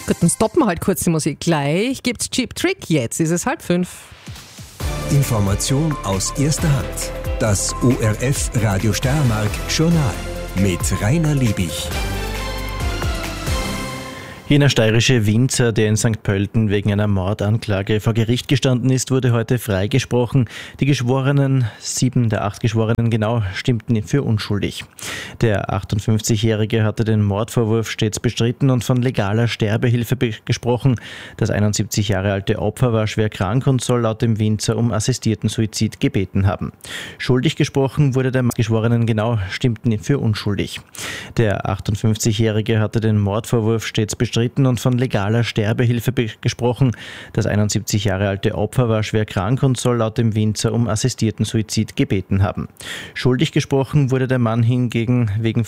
Gut, dann stoppen wir halt kurz die Musik. Gleich gibt's Cheap Trick. Jetzt ist es 4:30. Information aus erster Hand. Das ORF Radio Steiermark Journal mit Rainer Liebig. Jener steirische Winzer, der in St. Pölten wegen einer Mordanklage vor Gericht gestanden ist, wurde heute freigesprochen. Die Geschworenen, 7 der 8 Geschworenen genau, stimmten für unschuldig. Der 58-Jährige hatte den Mordvorwurf stets bestritten und von legaler Sterbehilfe gesprochen. Das 71 Jahre alte Opfer war schwer krank und soll laut dem Winzer um assistierten Suizid gebeten haben. Schuldig gesprochen wurde der Geschworenen genau, stimmten für unschuldig. Der 58-Jährige hatte den Mordvorwurf stets bestritten und von legaler Sterbehilfe gesprochen. Das 71 Jahre alte Opfer war schwer krank und soll laut dem Winzer um assistierten Suizid gebeten haben. Schuldig gesprochen wurde der Mann hingegen wegen